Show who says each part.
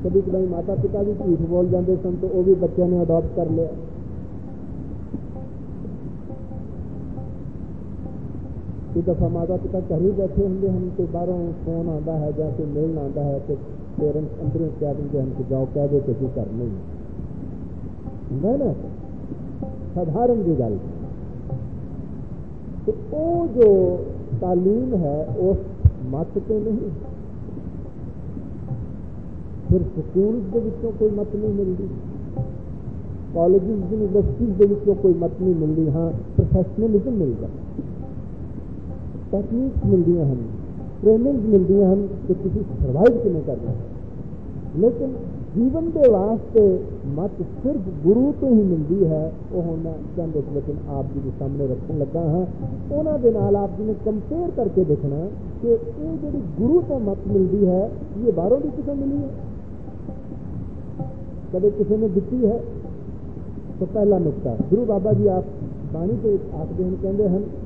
Speaker 1: कभी कभी माता पिता भी झूठ बोल जाते सन तो वो भी बच्चों ने अडॉप्ट कर लिया। एक दफा माता पिता घर ही बैठे होंगे, हम तो बाहरों फोन आता है या कोई मेल आता है तो पेरेंट्स अंदरों कह देंगे हमको जाओ कह दे कि घर नहीं है ना, साधारण की गल। तो वो जो तालीम है उस मत से नहीं, फिर स्कूल के विचों कोई मत नहीं मिलती, कॉलेज यूनिवर्सिटीज के विचों कोई मत नहीं मिलती। हाँ प्रोफेशनलिज्म मिलता, टेक्निक्स मिलती हैं, ट्रेनिंग मिलती हैं हम कि किसी सर्वाइव किमें करना। लेकिन जीवन के वास्ते मत सिर्फ गुरु तो ही मिलती है। वो हम चंद एक वचन आप जी के सामने रखने लगा हाँ, उन्होंने नाल आप जी ने कंपेयर करके देखना कि ये जी गुरु तो मत मिलती है ये बाहरों भी किसी मिली है, कभी किसी ने दिखी है। तो पहला नुकता गुरु बाबा जी आप बाणी के आखते हैं, कहते हैं